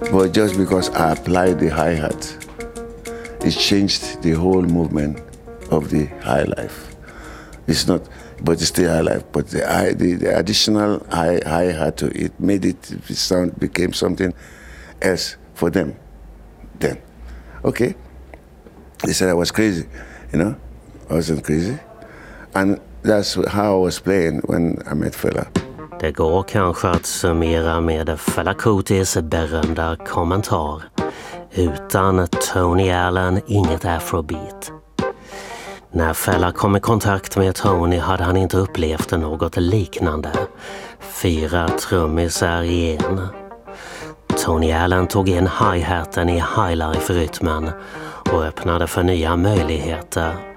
But just because I applied the hi-hat, it changed the whole movement of the high life. It's not, but it's still high life. But the additional hi-hat to it made it, the sound became something else for them then. Okay. They said I was crazy, you know. I wasn't crazy. And that's how I was playing when I met Fela. Det går kanske att summera med Fela Kutis berömda kommentar. Utan Tony Allen inget afrobeat. När Fela kom i kontakt med Tony hade han inte upplevt något liknande. 4 trummisar i en. Tony Allen tog in hi-haten i highlife-rytmen och öppnade för nya möjligheter